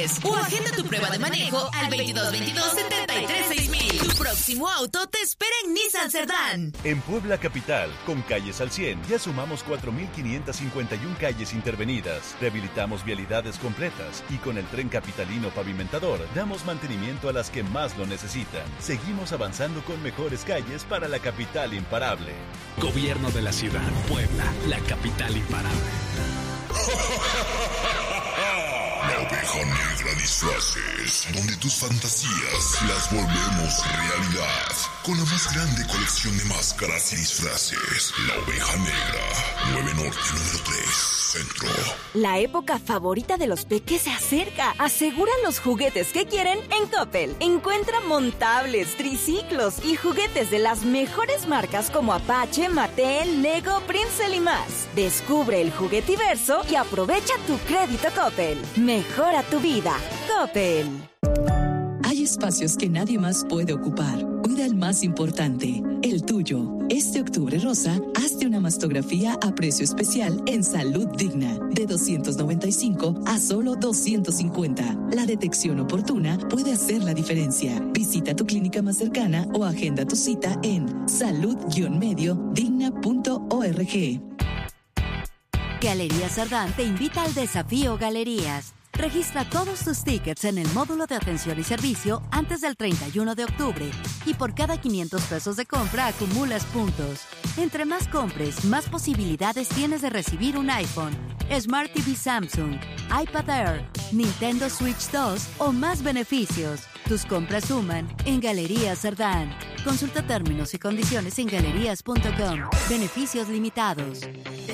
O agenda tu prueba de manejo al 2222-736000. Tu próximo auto te espera en Nissan Cerdán. En Puebla Capital, con Calles al 100, ya sumamos 4.551 calles intervenidas. Rehabilitamos vialidades completas y con el Tren Capitalino Pavimentador damos mantenimiento a las que más lo necesitan. Seguimos avanzando con mejores calles para la capital imparable. Gobierno de la ciudad, Puebla, la capital imparable. La Oveja Negra Disfraces, donde tus fantasías las volvemos realidad. Con la más grande colección de máscaras y disfraces. La Oveja Negra, 9 Norte, número 3, Centro. La época favorita de los peques se acerca. Asegura los juguetes que quieren en Coppel. Encuentra montables, triciclos y juguetes de las mejores marcas como Apache, Mattel, Lego, Princeton y más. Descubre el juguetiverso y aprovecha tu crédito Coppel. Mejora tu vida. Coppel. Hay espacios que nadie más puede ocupar. Cuida el más importante, el tuyo. Este octubre rosa, hazte una mastografía a precio especial en Salud Digna, de $295 a solo $250. La detección oportuna puede hacer la diferencia. Visita tu clínica más cercana o agenda tu cita en salud-digna.org. Galerías Cerdán te invita al desafío Galerías. Registra todos tus tickets en el módulo de atención y servicio antes del 31 de octubre y por cada 500 pesos de compra acumulas puntos. Entre más compres, más posibilidades tienes de recibir un iPhone, Smart TV Samsung, iPad Air, Nintendo Switch 2 o más beneficios. Tus compras suman en Galerías Cerdán. Consulta términos y condiciones en galerías.com. Beneficios limitados.